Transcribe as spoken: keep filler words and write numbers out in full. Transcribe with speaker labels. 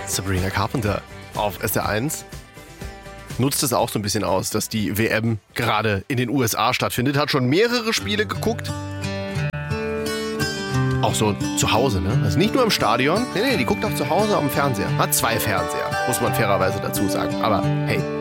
Speaker 1: Sabrina Carpenter auf S R eins. Nutzt es auch so ein bisschen aus, dass die W M gerade in den U S A stattfindet. Hat schon mehrere Spiele geguckt. Auch so zu Hause, ne? Also nicht nur im Stadion. Nee, nee, die guckt auch zu Hause am Fernseher. Hat zwei Fernseher, muss man fairerweise dazu sagen. Aber hey,